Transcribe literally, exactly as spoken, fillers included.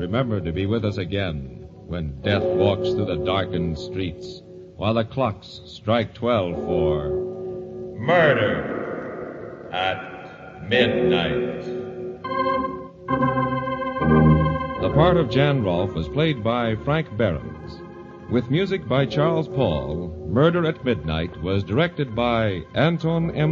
remember to be with us again when death walks through the darkened streets while the clocks strike twelve for Murder at Midnight. The part of Jan Rolfe was played by Frank Behrens. With music by Charles Paul, Murder at Midnight was directed by Anton M.